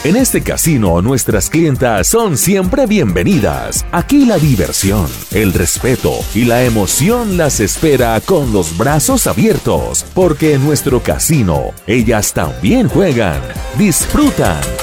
En este casino, nuestras clientas son siempre bienvenidas. Aquí la diversión, el respeto y la emoción las espera con los brazos abiertos, porque en nuestro casino, ellas también juegan, disfrutan